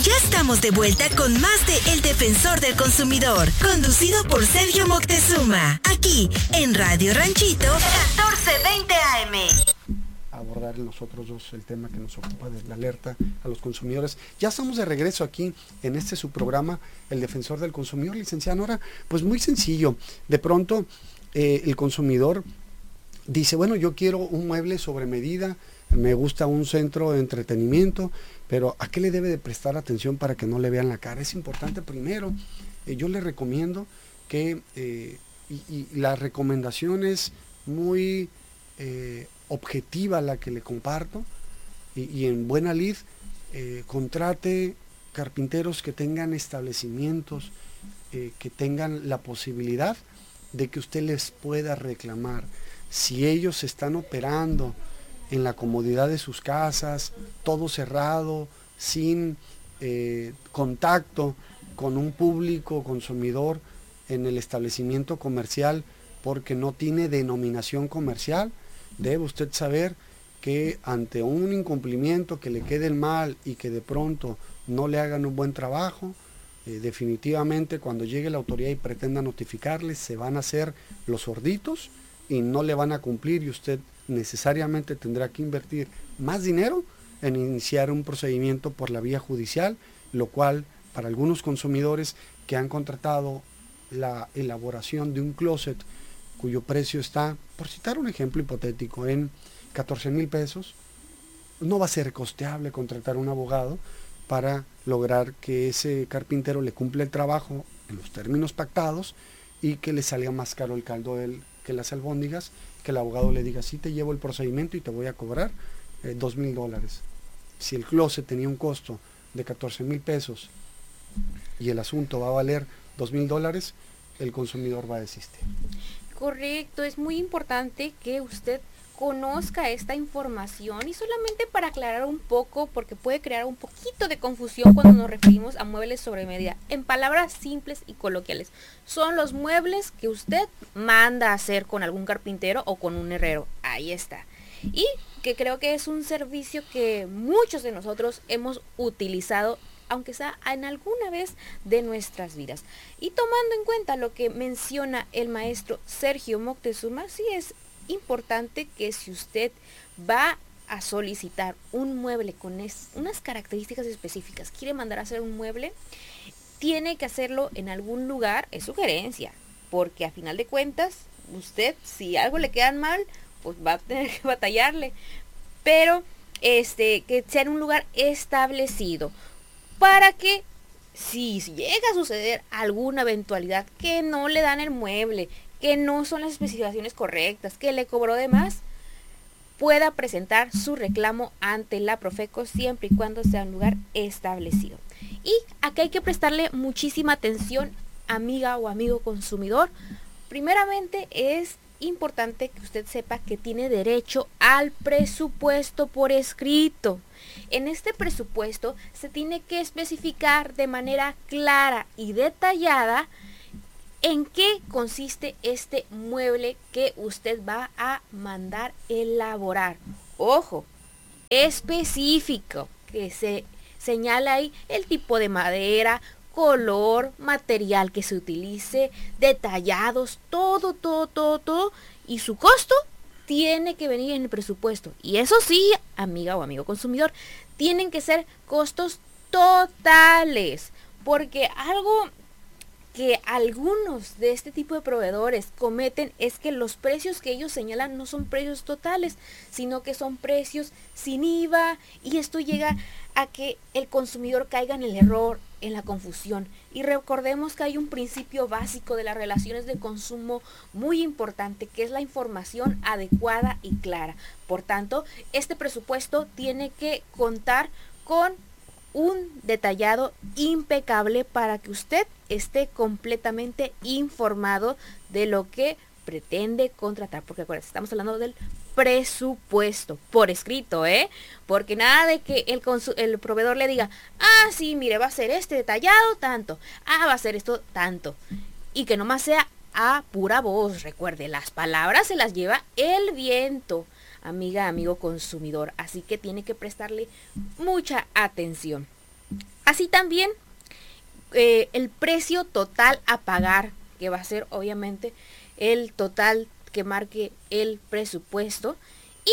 Ya estamos de vuelta con más de El Defensor del Consumidor, conducido por Sergio Moctezuma, aquí en Radio Ranchito 1420 AM. Abordar nosotros dos el tema que nos ocupa de la alerta a los consumidores. Ya estamos de regreso aquí en este su programa, El Defensor del Consumidor, licenciada Nora. Pues muy sencillo, de pronto el consumidor dice, bueno, yo quiero un mueble sobre medida, me gusta un centro de entretenimiento, pero ¿a qué le debe de prestar atención para que no le vean la cara? Es importante primero, yo le recomiendo que, y la recomendación es muy objetiva la que le comparto, y en buena lid, contrate carpinteros que tengan establecimientos, que tengan la posibilidad de que usted les pueda reclamar. Si ellos están operando en la comodidad de sus casas, todo cerrado, sin contacto con un público consumidor en el establecimiento comercial, porque no tiene denominación comercial, debe usted saber que ante un incumplimiento, que le quede mal y que de pronto no le hagan un buen trabajo, definitivamente cuando llegue la autoridad y pretenda notificarles, se van a hacer los sorditos y no le van a cumplir, y usted necesariamente tendrá que invertir más dinero en iniciar un procedimiento por la vía judicial, lo cual para algunos consumidores que han contratado la elaboración de un closet cuyo precio está, por citar un ejemplo hipotético, en 14,000 pesos, no va a ser costeable contratar un abogado para lograr que ese carpintero le cumpla el trabajo en los términos pactados y que le salga más caro el caldo que las albóndigas, que el abogado le diga, sí te llevo el procedimiento y te voy a cobrar $2,000. Si el closet tenía un costo de 14,000 pesos y el asunto va a valer $2,000, el consumidor va a desistir. Correcto, es muy importante que usted conozca esta información, y solamente para aclarar un poco, porque puede crear un poquito de confusión cuando nos referimos a muebles sobre medida. En palabras simples y coloquiales, son los muebles que usted manda a hacer con algún carpintero o con un herrero. Ahí está. Y que creo que es un servicio que muchos de nosotros hemos utilizado, aunque sea en alguna vez de nuestras vidas. Y tomando en cuenta lo que menciona el maestro Sergio Moctezuma, sí es importante que si usted va a solicitar un mueble con unas características específicas, quiere mandar a hacer un mueble, tiene que hacerlo en algún lugar, es sugerencia, porque a final de cuentas, usted, si algo le quedan mal, pues va a tener que batallarle, pero que sea en un lugar establecido, para que si llega a suceder alguna eventualidad, que no le dan el mueble, que no son las especificaciones correctas, que le cobró de más, pueda presentar su reclamo ante la Profeco siempre y cuando sea un lugar establecido. Y aquí hay que prestarle muchísima atención, amiga o amigo consumidor. Primeramente es importante que usted sepa que tiene derecho al presupuesto por escrito. En este presupuesto se tiene que especificar de manera clara y detallada en qué consiste este mueble que usted va a mandar elaborar. Ojo, específico, que se señala ahí el tipo de madera, color, material que se utilice, detallados, todo, y su costo tiene que venir en el presupuesto. Y eso sí, amiga o amigo consumidor, tienen que ser costos totales, porque algo que algunos de este tipo de proveedores cometen es que los precios que ellos señalan no son precios totales, sino que son precios sin IVA, y esto llega a que el consumidor caiga en el error, en la confusión. Y recordemos que hay un principio básico de las relaciones de consumo muy importante, que es la información adecuada y clara. Por tanto, este presupuesto tiene que contar con un detallado impecable para que usted esté completamente informado de lo que pretende contratar, porque acuérdense, estamos hablando del presupuesto por escrito, porque nada de que el proveedor le diga, sí, mire, va a ser este detallado tanto, va a ser esto tanto, y que nomás sea a pura voz. Recuerde, las palabras se las lleva el viento, amiga, amigo consumidor, así que tiene que prestarle mucha atención. Así también el precio total a pagar, que va a ser obviamente el total que marque el presupuesto. Y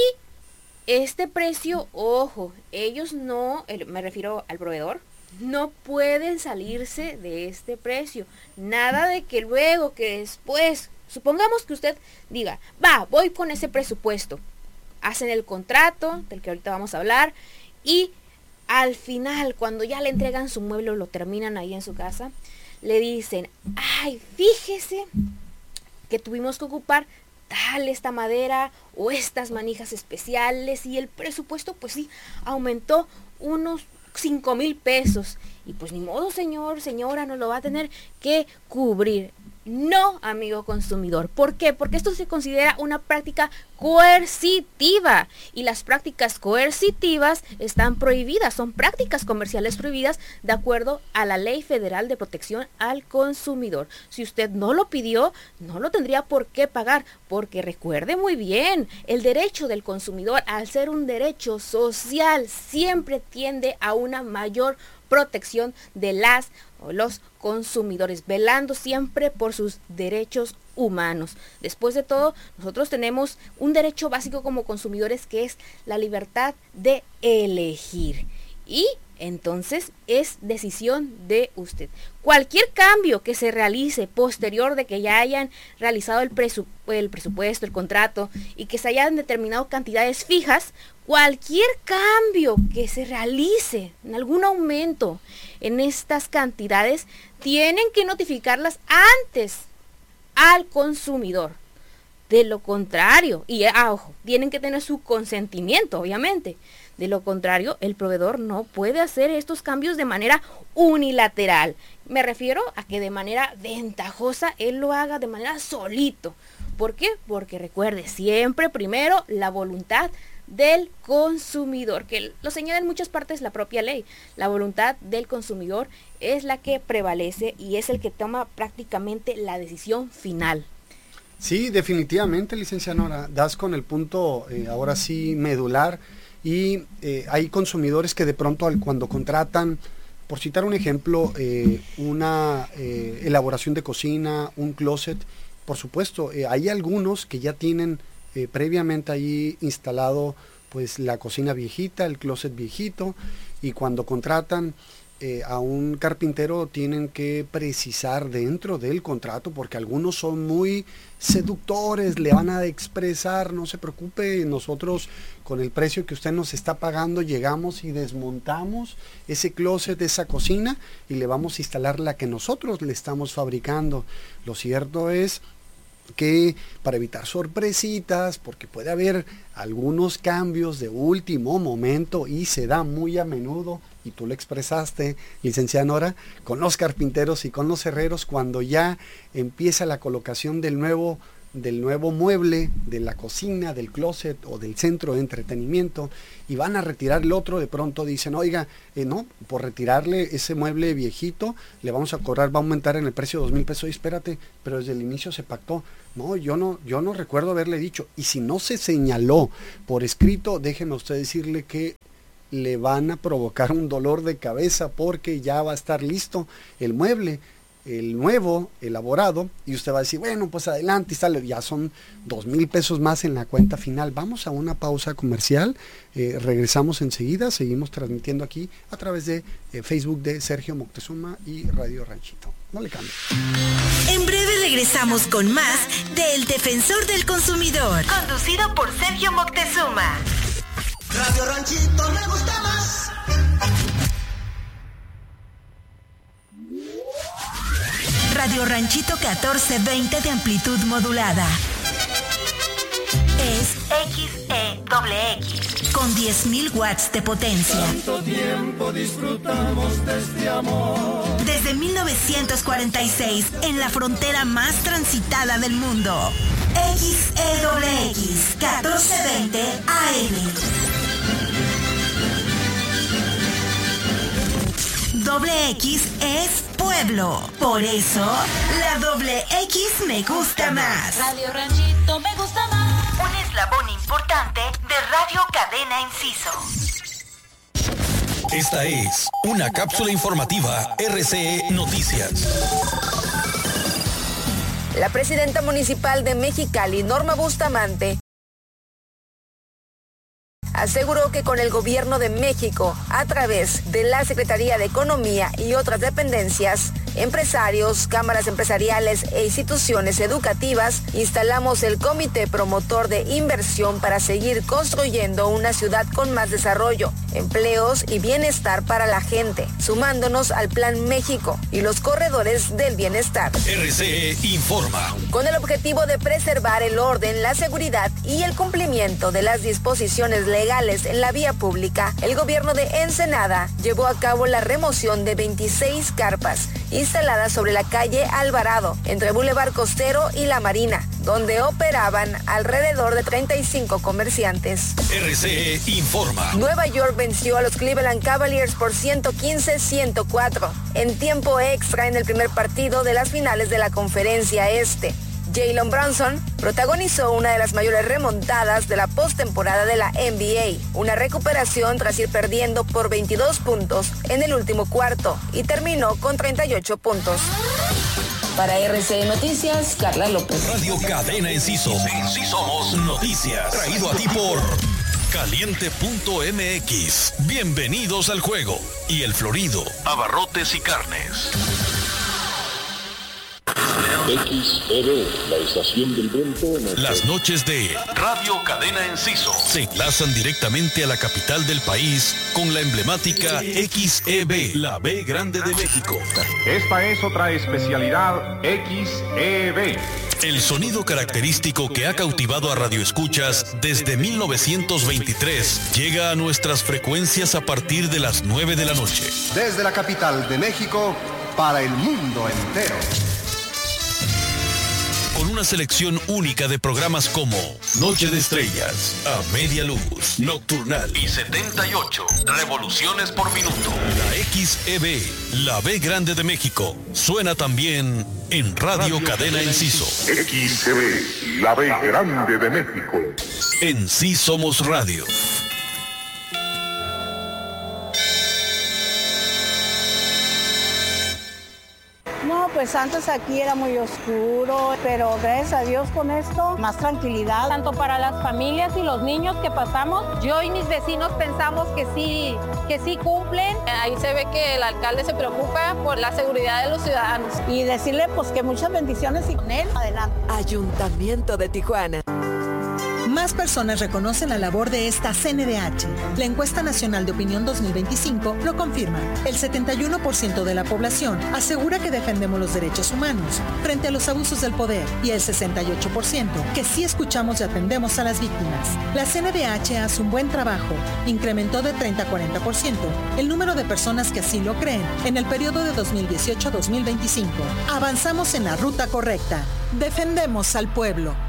este precio, ojo, ellos no, me refiero al proveedor, no pueden salirse de este precio. Nada de que luego, que después, supongamos que usted diga, voy con ese presupuesto. Hacen el contrato, del que ahorita vamos a hablar, y al final, cuando ya le entregan su mueble o lo terminan ahí en su casa, le dicen, ay, fíjese que tuvimos que ocupar esta madera o estas manijas especiales, y el presupuesto pues sí aumentó unos 5,000 pesos, y pues ni modo, señor, señora, nos lo va a tener que cubrir. No, amigo consumidor. ¿Por qué? Porque esto se considera una práctica coercitiva, y las prácticas coercitivas están prohibidas, son prácticas comerciales prohibidas de acuerdo a la Ley Federal de Protección al Consumidor. Si usted no lo pidió, no lo tendría por qué pagar, porque recuerde muy bien, el derecho del consumidor, al ser un derecho social, siempre tiende a una mayor protección de las o los consumidores, velando siempre por sus derechos humanos. Después de todo, nosotros tenemos un derecho básico como consumidores, que es la libertad de elegir. Y entonces es decisión de usted. Cualquier cambio que se realice posterior de que ya hayan realizado el presupuesto, el contrato, y que se hayan determinado cantidades fijas, cualquier cambio que se realice en algún aumento en estas cantidades, tienen que notificarlas antes al consumidor. De lo contrario, y ojo, tienen que tener su consentimiento, obviamente. De lo contrario, el proveedor no puede hacer estos cambios de manera unilateral. Me refiero a que de manera ventajosa él lo haga de manera solito. ¿Por qué? Porque recuerde, siempre primero la voluntad del consumidor, que lo señala en muchas partes la propia ley. La voluntad del consumidor es la que prevalece y es el que toma prácticamente la decisión final. Sí, definitivamente, licenciada Nora, das con el punto ahora sí medular. Y hay consumidores que de pronto cuando contratan, por citar un ejemplo, una elaboración de cocina, un closet, por supuesto, hay algunos que ya tienen previamente ahí instalado pues la cocina viejita, el closet viejito, y cuando contratan a un carpintero tienen que precisar dentro del contrato, porque algunos son muy seductores, le van a expresar, no se preocupe, nosotros con el precio que usted nos está pagando llegamos y desmontamos ese closet, esa cocina, y le vamos a instalar la que nosotros le estamos fabricando. Lo cierto es que para evitar sorpresitas, porque puede haber algunos cambios de último momento y se da muy a menudo, y tú lo expresaste, licenciada Nora, con los carpinteros y con los herreros, cuando ya empieza la colocación del nuevo mueble, de la cocina, del closet o del centro de entretenimiento, y van a retirar el otro, de pronto dicen, oiga, no, por retirarle ese mueble viejito, le vamos a cobrar, va a aumentar en el precio 2,000 pesos, y espérate, pero desde el inicio se pactó. No, yo no recuerdo haberle dicho, y si no se señaló por escrito, déjeme usted decirle que le van a provocar un dolor de cabeza, porque ya va a estar listo el mueble, el nuevo, elaborado, y usted va a decir, bueno, pues adelante, y sale, ya son 2,000 pesos más en la cuenta final. Vamos a una pausa comercial, regresamos enseguida, seguimos transmitiendo aquí a través de Facebook de Sergio Moctezuma y Radio Ranchito. No le cambie. En breve regresamos con más del Defensor del Consumidor, conducido por Sergio Moctezuma. Radio Ranchito me gusta más. Radio Ranchito 1420 de amplitud modulada. Es XEXX con 10,000 watts de potencia. Tanto tiempo disfrutamos de este amor. Desde 1946, en la frontera más transitada del mundo. XEXX 1420 AM. Doble X es pueblo. Por eso, la doble X me gusta más. Radio Ranchito me gusta más. Un eslabón importante de Radio Cadena Inciso. Esta es una cápsula informativa RCE Noticias. La presidenta municipal de Mexicali, Norma Bustamante, aseguró que con el gobierno de México, a través de la Secretaría de Economía y otras dependencias, empresarios, cámaras empresariales e instituciones educativas, instalamos el Comité Promotor de Inversión para seguir construyendo una ciudad con más desarrollo, empleos y bienestar para la gente, sumándonos al Plan México y los corredores del bienestar. RCE informa. Con el objetivo de preservar el orden, la seguridad y el cumplimiento de las disposiciones legales en la vía pública, el gobierno de Ensenada llevó a cabo la remoción de 26 carpas instaladas sobre la calle Alvarado, entre Boulevard Costero y La Marina, donde operaban alrededor de 35 comerciantes. RCE informa. Nueva York venció a los Cleveland Cavaliers por 115-104 en tiempo extra en el primer partido de las finales de la Conferencia Este. Jalen Brunson protagonizó una de las mayores remontadas de la postemporada de la NBA, una recuperación tras ir perdiendo por 22 puntos en el último cuarto y terminó con 38 puntos. Para RCE Noticias, Carla López. Radio Cadena Enciso. En Sí Somos Noticias. Traído a ti por Caliente.mx. Bienvenidos al juego. Y El Florido. Abarrotes y carnes. XEB, la estación del viento. Las noches de Radio Cadena Enciso se enlazan directamente a la capital del país con la emblemática XEB, la B Grande de México. Esta es otra especialidad XEB. El sonido característico que ha cautivado a radioescuchas desde 1923 llega a nuestras frecuencias a partir de las 9 de la noche. Desde la capital de México para el mundo entero. Con una selección única de programas como Noche de Estrellas, A Media Luz, Nocturnal y 78 revoluciones por minuto. La XEB, la B Grande de México, suena también en Radio Cadena Enciso. XEB, la B Grande de México. En Sí Somos Radio. No, pues antes aquí era muy oscuro, pero gracias a Dios con esto, más tranquilidad. Tanto para las familias y los niños que pasamos, yo y mis vecinos pensamos que sí cumplen. Ahí se ve que el alcalde se preocupa por la seguridad de los ciudadanos. Y decirle pues que muchas bendiciones y con él, adelante. Ayuntamiento de Tijuana. Más personas reconocen la labor de esta CNDH. La encuesta nacional de opinión 2025 lo confirma. El 71% de la población asegura que defendemos los derechos humanos frente a los abusos del poder y el 68% que sí escuchamos y atendemos a las víctimas. La CNDH hace un buen trabajo. Incrementó de 30 a 40% el número de personas que así lo creen en el periodo de 2018 a 2025. Avanzamos en la ruta correcta. Defendemos al pueblo.